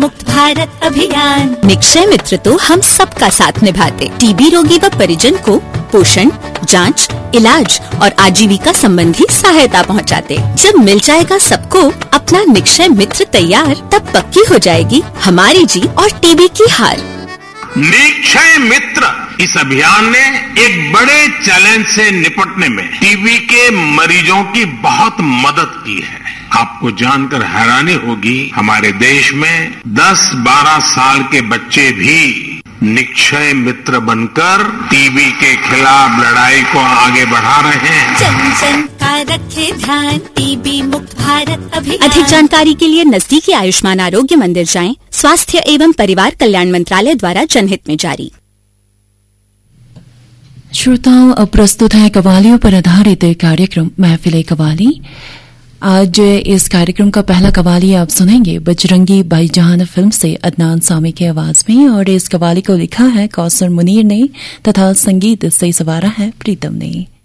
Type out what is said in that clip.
मुक्त भारत अभियान। निक्षय मित्र तो हम सबका साथ निभाते, टीबी रोगी व परिजन को पोषण, जांच, इलाज और आजीविका संबंधी सहायता पहुंचाते। जब मिल जाएगा सबको अपना निक्षय मित्र तैयार, तब पक्की हो जाएगी हमारी जीत और टीबी की हार। निक्षय मित्र इस अभियान ने एक बड़े चैलेंज से निपटने में टीबी के मरीजों की बहुत मदद की है। आपको जानकर हैरानी होगी, हमारे देश में 10-12 साल के बच्चे भी निक्षय मित्र बनकर टीबी के खिलाफ लड़ाई को आगे बढ़ा रहे हैं। जन जन का रखे ध्यान, टीबी मुक्त भारत अभियान। अधिक जानकारी के लिए नजदीकी आयुष्मान आरोग्य मंदिर जाएं। स्वास्थ्य एवं परिवार कल्याण मंत्रालय द्वारा जनहित में जारी। श्रोताओं, अब प्रस्तुत है कव्वालियों पर आधारित कार्यक्रम महफिल कव्वाली। आज इस कार्यक्रम का पहला कव्वाली आप सुनेंगे बजरंगी भाईजान फिल्म से अदनान सामी की आवाज में, और इस कव्वाली को लिखा है कौसर मुनीर ने तथा संगीत से संवारा है प्रीतम ने।